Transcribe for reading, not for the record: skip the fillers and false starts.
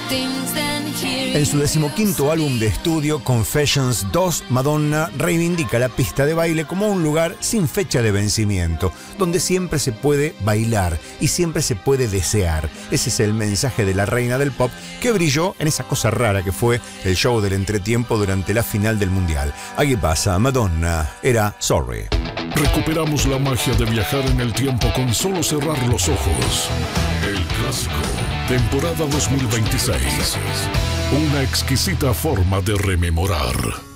En su 15º álbum de estudio, Confessions 2, Madonna reivindica la pista de baile como un lugar sin fecha de vencimiento, donde siempre se puede bailar y siempre se puede desear. Ese es el mensaje de la reina del pop que brilló en esa cosa rara que fue el show del entretiempo durante la final del Mundial. Aquí pasa, Madonna era Sorry. Recuperamos la magia de viajar en el tiempo con solo cerrar los ojos. El clásico, temporada 2026. Una exquisita forma de rememorar.